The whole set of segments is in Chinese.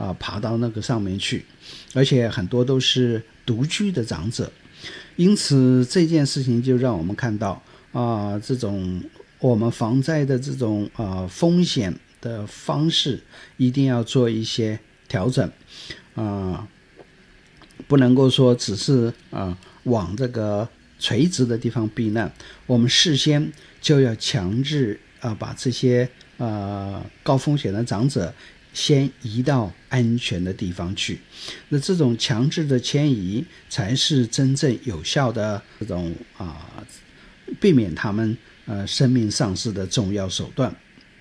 爬到那个上面去，而且很多都是独居的长者。因此这件事情就让我们看到这种我们防灾的这种风险的方式一定要做一些调整不能够说只是往这个垂直的地方避难，我们事先就要强制把这些高风险的长者先移到安全的地方去。那这种强制的迁移才是真正有效的这种避免他们生命丧失的重要手段。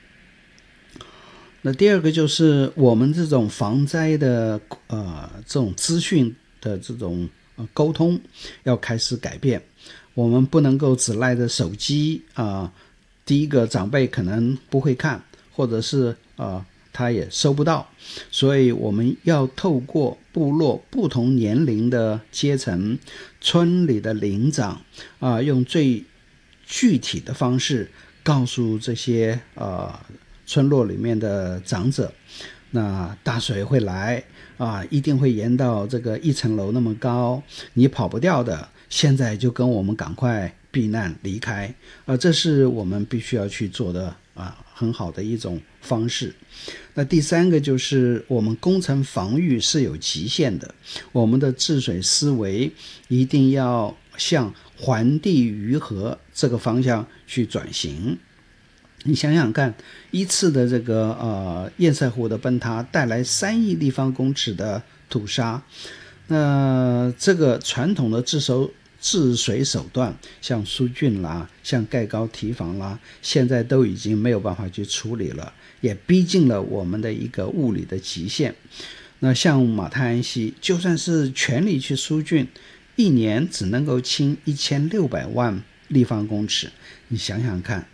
那第二个就是我们这种防灾的这种资讯的这种沟通要开始改变。我们不能够只赖着手机第一个长辈可能不会看，或者是他也收不到，所以我们要透过部落不同年龄的阶层，村里的领长用最具体的方式告诉这些村落里面的长者，那大水会来一定会延到这个1层楼那么高，你跑不掉的，现在就跟我们赶快避难离开这是我们必须要去做的很好的一种方式。那第三个就是我们工程防御是有极限的，我们的治水思维一定要向还地于河这个方向去转型。你想想看，一次的这个堰塞湖的崩塌带来3亿立方公尺的土沙，那这个传统的治水手段像疏浚啦，像盖高堤防啦，现在都已经没有办法去处理了，也逼近了我们的一个物理的极限。那像马太安溪就算是全力去疏浚，一年只能够清1600万立方公尺，你想想看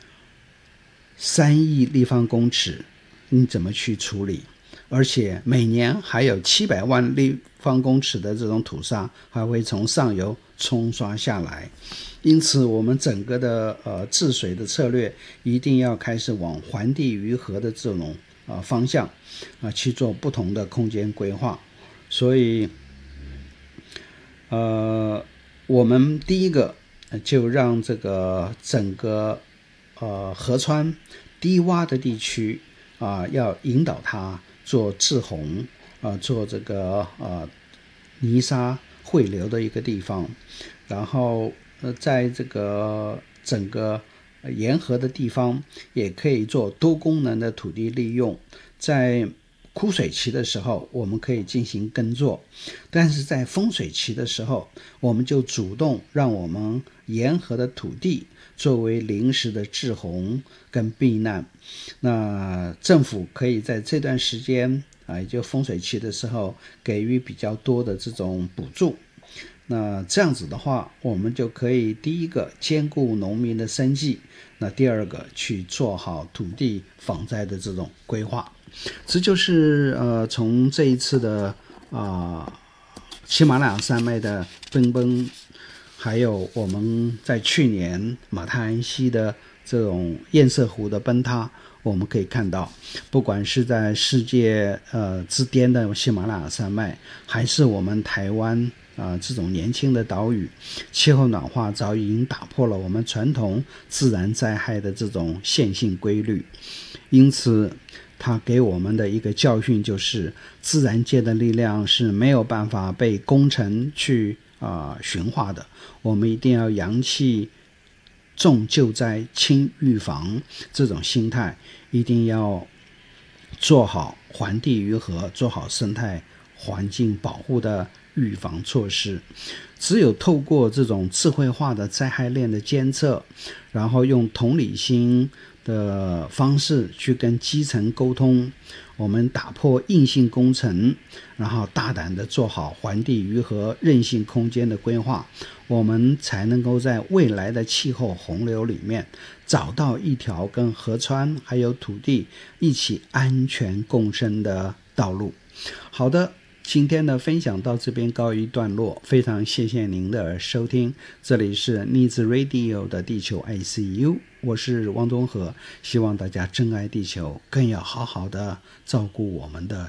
，3亿立方公尺你怎么去处理？而且每年还有700万立方公尺的这种土沙还会从上游冲刷下来。因此我们整个的治水的策略一定要开始往还地于河的这种方向去做不同的空间规划。所以我们第一个就让这个整个河川低洼的地区要引导它做滞洪做这个泥沙汇流的一个地方，然后在这个整个沿河的地方也可以做多功能的土地利用。在枯水期的时候我们可以进行耕作，但是在丰水期的时候我们就主动让我们沿河的土地作为临时的滞洪跟避难。那政府可以在这段时间也就丰水期的时候给予比较多的这种补助。那这样子的话我们就可以第一个兼顾农民的生计，那第二个去做好土地防灾的这种规划。这就是从这一次的喜马拉雅山脉的崩，还有我们在去年马太安溪的这种堰塞湖的崩塌，我们可以看到不管是在世界之巅的喜马拉雅山脉，还是我们台湾这种年轻的岛屿，气候暖化早已经打破了我们传统自然灾害的这种线性规律。因此它给我们的一个教训就是，自然界的力量是没有办法被工程去驯化的。我们一定要扬弃重救灾轻预防这种心态，一定要做好还地于河，做好生态环境保护的预防措施。只有透过这种智慧化的灾害链的监测，然后用同理心的方式去跟基层沟通，我们打破硬性工程，然后大胆的做好还地于河韧性空间的规划，我们才能够在未来的气候洪流里面找到一条跟河川还有土地一起安全共生的道路。好的，今天的分享到这边告一段落，非常谢谢您的收听，这里是逆子 Radio 的地球 ICU， 我是汪东和，希望大家珍爱地球，更要好好的照顾我们的